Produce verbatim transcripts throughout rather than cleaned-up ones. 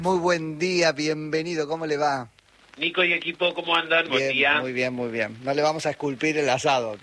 Muy buen día, bienvenido, ¿cómo le va? Nico y equipo, ¿cómo andan? Bien, Buen día. muy bien, muy bien. No le vamos a esculpir el asado.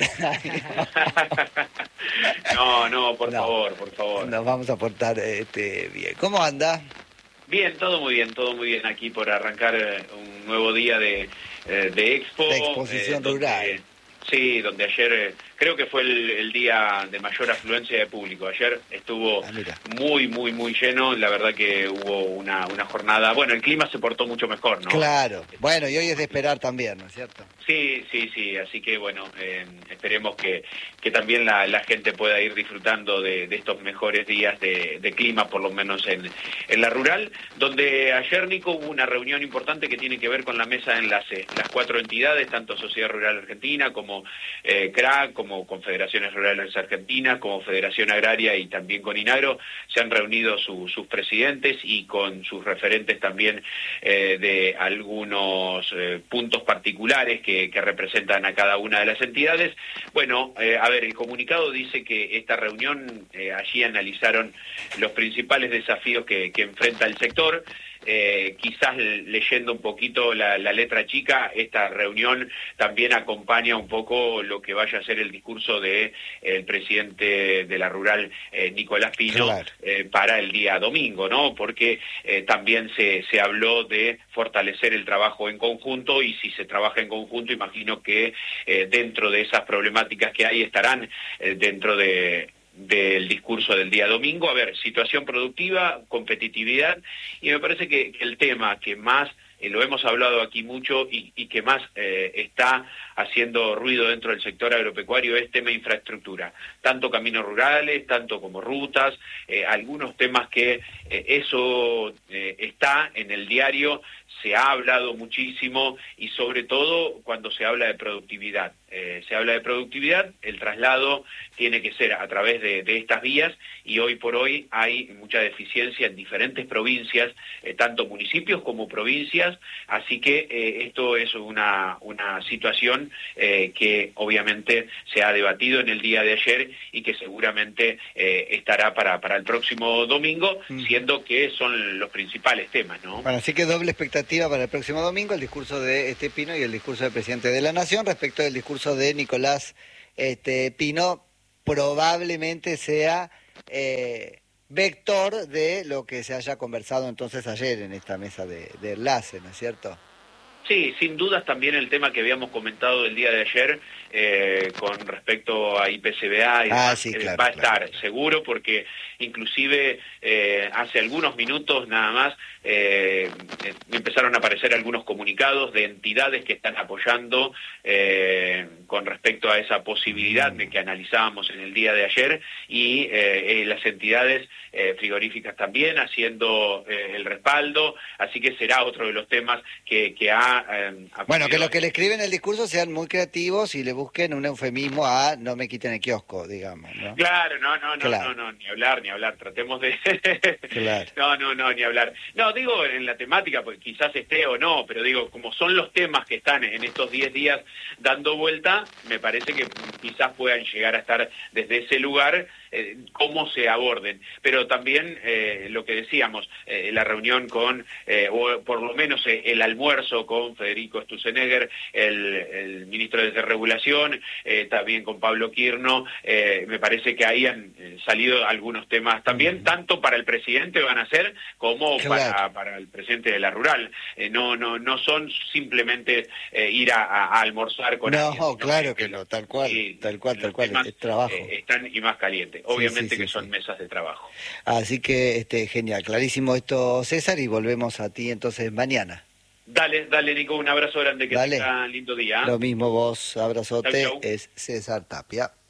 no, no, por No, favor, por favor. Nos vamos a portar este, bien. ¿Cómo anda? Bien, todo muy bien, todo muy bien aquí por arrancar eh, un nuevo día de, eh, de Expo. De exposición eh, donde, rural. Sí, donde ayer eh, creo que fue el, el día de mayor afluencia de público. Ayer estuvo Ah, mira. muy, muy, muy lleno. La verdad que hubo una, una jornada... Bueno, el clima se portó mucho mejor, ¿no? Claro. Bueno, y hoy es de esperar también, ¿no es cierto? Sí, sí, sí, así que bueno, eh, esperemos que, que también la, la gente pueda ir disfrutando de, de estos mejores días de, de clima, por lo menos en, en la rural, donde ayer, Nico, hubo una reunión importante que tiene que ver con la mesa de enlace. Las cuatro entidades, tanto Sociedad Rural Argentina como eh, C R A, como Confederaciones Rurales Argentinas, como Federación Agraria y también con INAGRO, se han reunido su, sus presidentes y con sus referentes también eh, de algunos eh, puntos particulares que que representan a cada una de las entidades. Bueno, eh, a ver, el comunicado dice que esta reunión, eh, allí analizaron los principales desafíos que, que enfrenta el sector. Eh, quizás leyendo un poquito la, la letra chica, esta reunión también acompaña un poco lo que vaya a ser el discurso de el presidente de la rural, eh, Nicolás Pino, claro. eh, para el día domingo, ¿no? Porque eh, también se, se habló de fortalecer el trabajo en conjunto, y si se trabaja en conjunto, imagino que eh, dentro de esas problemáticas que hay estarán eh, dentro de del discurso del día domingo. A ver, situación productiva, competitividad, y me parece que, que el tema que más, eh, lo hemos hablado aquí mucho y, y que más eh, está haciendo ruido dentro del sector agropecuario es tema infraestructura, tanto caminos rurales, tanto como rutas, eh, algunos temas que eh, eso eh, está en el diario, se ha hablado muchísimo, y sobre todo cuando se habla de productividad. Eh, se habla de productividad, el traslado tiene que ser a través de, de estas vías, y hoy por hoy hay mucha deficiencia en diferentes provincias, eh, tanto municipios como provincias, así que eh, esto es una, una situación eh, que obviamente se ha debatido en el día de ayer y que seguramente eh, estará para, para el próximo domingo, mm. siendo que son los principales temas, ¿no? Bueno, así que doble expectativa para el próximo domingo, el discurso de este Pino y el discurso del presidente de la Nación. Respecto del discurso de Nicolás este, Pino, probablemente sea eh, vector de lo que se haya conversado entonces ayer en esta mesa de, de enlace, ¿no es cierto? Sí, sin dudas también el tema que habíamos comentado el día de ayer eh, con respecto a I P C B A y ah, demás, sí, eh, claro, va a claro, estar claro. seguro, porque inclusive eh, hace algunos minutos nada más eh, eh, empezaron a aparecer algunos comunicados de entidades que están apoyando eh, con respecto a esa posibilidad de que analizábamos en el día de ayer, y eh, eh, las entidades eh, frigoríficas también haciendo eh, el respaldo, así que será otro de los temas que, que ha Eh, bueno, que los que le escriben el discurso sean muy creativos y le busquen un eufemismo a no me quiten el kiosco, digamos, ¿no? Claro, no, no, no, claro. no, no, ni hablar, ni hablar, tratemos de... claro. No, no, no, ni hablar. No, digo en la temática, pues quizás esté o no, pero digo, como son los temas que están en estos diez días dando vuelta, me parece que quizás puedan llegar a estar desde ese lugar, eh, cómo se aborden. Pero también eh, lo que decíamos, eh, la reunión con, eh, o por lo menos eh, el almuerzo con Federico Sturzenegger, el, el ministro de Desregulación, eh, también con Pablo Quirno, eh, me parece que ahí han eh, salido algunos temas también, uh-huh. tanto para el presidente van a ser, como claro. para, para el presidente de la rural. Eh, no, no, no son simplemente eh, ir a, a almorzar con no, alguien. No, claro que, que no, tal cual, y, tal cual, tal cual, es trabajo. Eh, están y más calientes, obviamente sí, sí, sí, que son sí. mesas de trabajo. Así que, este, genial, clarísimo esto, César, y volvemos a ti entonces mañana. Dale, dale, Nico, un abrazo grande, que dale. tenga un lindo día. Lo mismo vos, abrazote, chau, chau. Es César Tapia.